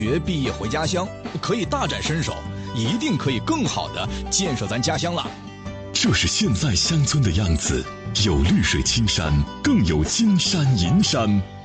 学毕业回家乡，可以大展身手，一定可以更好的建设咱家乡了。 这是现在乡村的样子，有绿水青山，更有金山银山。